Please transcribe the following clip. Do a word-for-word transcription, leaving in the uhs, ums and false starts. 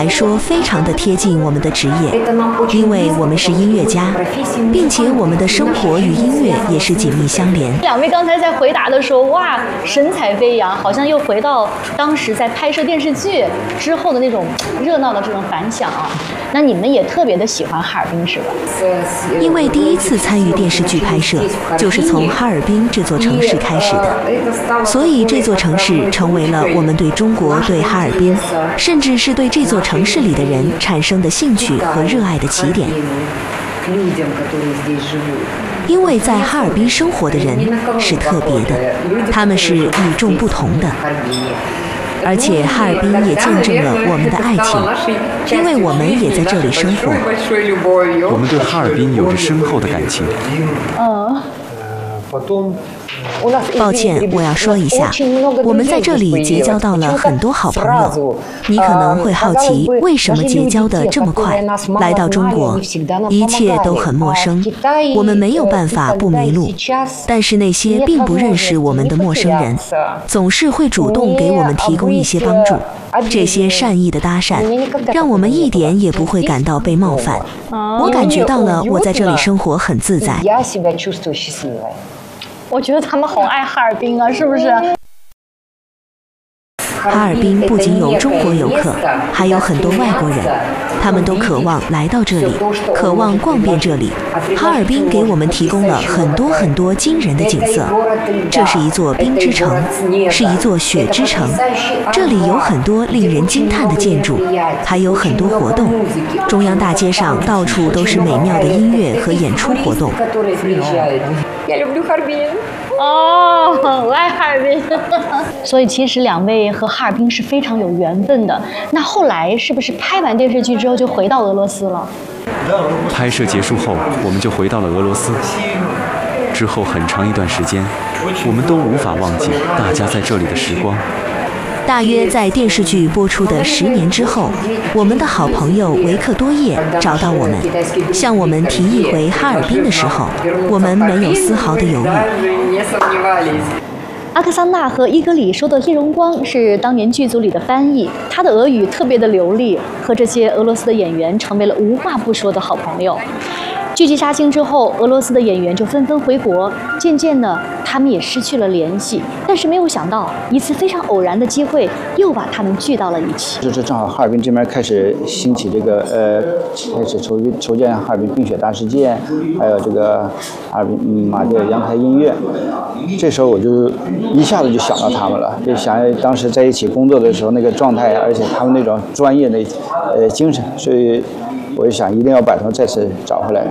来说非常的贴近我们的职业，因为我们是音乐家，并且我们的生活与音乐也是紧密相连。 两位刚才在回答的时候，哇，神采飞扬，好像又回到当时在拍摄电视剧之后的那种热闹的这种反响啊。那你们也特别的喜欢哈尔滨是吧？ 因为第一次参与电视剧拍摄，就是从哈尔滨这座城市开始的，所以这座城市成为了我们对中国、对哈尔滨，甚至是对这座城市里的人产生的兴趣和热爱的起点。因为在哈尔滨生活的人是特别的，他们是与众不同的。而且哈尔滨也见证了我们的爱情，因为我们也在这里生活。 我们对哈尔滨有着深厚的感情。 嗯。 抱歉，我要说一下，我们在这里结交到了很多好朋友。你可能会好奇，为什么结交的这么快？来到中国，一切都很陌生，我们没有办法不迷路。但是那些并不认识我们的陌生人，总是会主动给我们提供一些帮助。这些善意的搭讪，让我们一点也不会感到被冒犯。我感觉到了，我在这里生活很自在。 我觉得他们好爱哈尔滨啊，是不是？ 哈尔滨不仅有中国游客，还有很多外国人，他们都渴望来到这里，渴望逛遍这里。哈尔滨给我们提供了很多很多惊人的景色，这是一座冰之城，是一座雪之城，这里有很多令人惊叹的建筑，还有很多活动。中央大街上到处都是美妙的音乐和演出活动。 哦，我爱哈尔滨。所以其实两位和哈尔滨是非常有缘分的。那后来是不是拍完电视剧之后就回到俄罗斯了？ 拍摄结束后，我们就回到了俄罗斯。之后很长一段时间，我们都无法忘记大家在这里的时光。 大约在电视剧播出的十年之后，我们的好朋友维克多叶找到我们，向我们提议回哈尔滨的时候，我们没有丝毫的犹豫。 阿克桑娜和伊格里说的叶荣光是当年剧组里的翻译，他的俄语特别的流利，和这些俄罗斯的演员成为了无话不说的好朋友。剧集杀青之后，俄罗斯的演员就纷纷回国，渐渐的他们也失去了联系。但是没有想到，一次非常偶然的机会又把他们聚到了一起。 就是正好哈尔滨这边开始兴起这个呃，开始筹筹建哈尔滨冰雪大世界，还有这个哈尔滨马迭尔阳台音乐。这时候我就一下子就想到他们了，就想当时在一起工作的时候那个状态，而且他们那种专业的呃精神，所以我就想一定要把他们再次找回来。